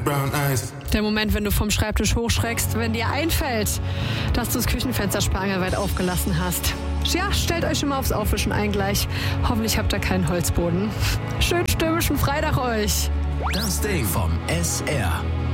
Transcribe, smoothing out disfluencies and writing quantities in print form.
Der Moment, wenn du vom Schreibtisch hochschreckst, wenn dir einfällt, dass du das Küchenfenster spargelweit aufgelassen hast. Ja, stellt euch schon mal aufs Aufwischen ein gleich. Hoffentlich habt ihr keinen Holzboden. Schönen stürmischen Freitag euch. Das Ding vom SR.